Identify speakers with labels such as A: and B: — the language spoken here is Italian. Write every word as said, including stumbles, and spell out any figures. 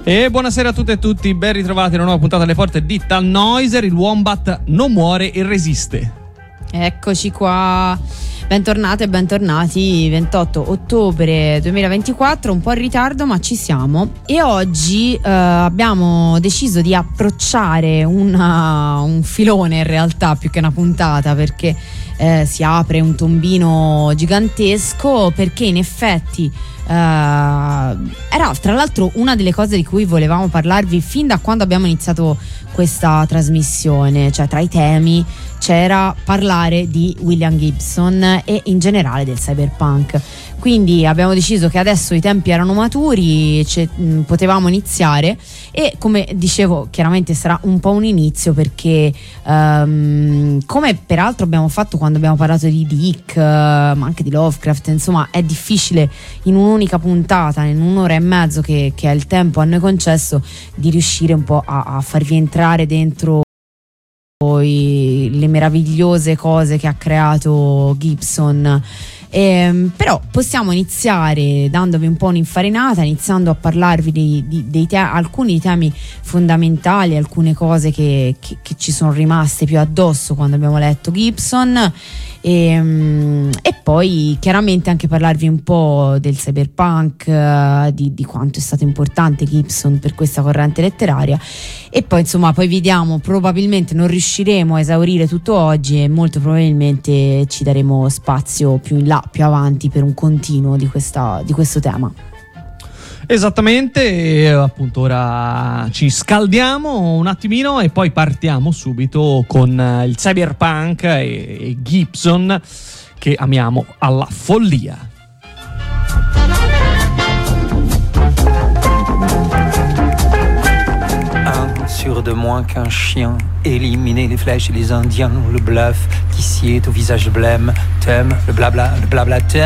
A: E buonasera a tutte e tutti, ben ritrovati in una nuova puntata alle porte di Tannhäuser. Il Wombat non muore e resiste.
B: Eccoci qua, bentornate e bentornati. Ventotto ottobre duemilaventiquattro, un po' in ritardo ma ci siamo. E oggi eh, abbiamo deciso di approcciare una, un filone in realtà più che una puntata, perché eh, si apre un tombino gigantesco, perché in effetti Uh, era tra l'altro una delle cose di cui volevamo parlarvi fin da quando abbiamo iniziato questa trasmissione. Cioè, tra i temi c'era parlare di William Gibson e in generale del cyberpunk. Quindi abbiamo deciso che adesso i tempi erano maturi, cioè, mh, potevamo iniziare. E come dicevo, chiaramente sarà un po' un inizio, perché um, come peraltro abbiamo fatto quando abbiamo parlato di Dick, uh, ma anche di Lovecraft, insomma è difficile in un'unica puntata, in un'ora e mezzo che, che è il tempo a noi concesso, di riuscire un po' a, a farvi entrare dentro i, le meravigliose cose che ha creato Gibson. Eh, però possiamo iniziare dandovi un po' un'infarinata, iniziando a parlarvi di, di, dei te- alcuni temi fondamentali, alcune cose che, che, che ci sono rimaste più addosso quando abbiamo letto Gibson. E, um, e poi chiaramente anche parlarvi un po' del cyberpunk, uh, di, di quanto è stato importante Gibson per questa corrente letteraria. E poi insomma poi vediamo, probabilmente non riusciremo a esaurire tutto oggi e molto probabilmente ci daremo spazio più in là, più avanti, per un continuo di, questa, di questo tema.
A: Esattamente, e appunto ora ci scaldiamo un attimino e poi partiamo subito con il cyberpunk e, e Gibson, che amiamo alla follia.
C: Sur de moins qu'un chien, éliminer les flèches et les indiens, le bluff qui sied au visage blême, thème, le blabla, le blabla thème.